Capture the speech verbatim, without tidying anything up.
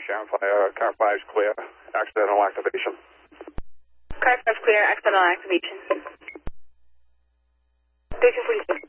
Sharon Fire, car five's clear, accidental activation. Car five's clear, accidental activation. Station forty-six.